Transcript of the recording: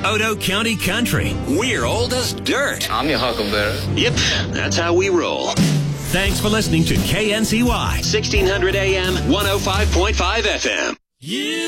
Odo County Country. We're old as dirt. I'm your huckleberry. Yep, that's how we roll. Thanks for listening to KNCY 1600 AM, 105.5 FM.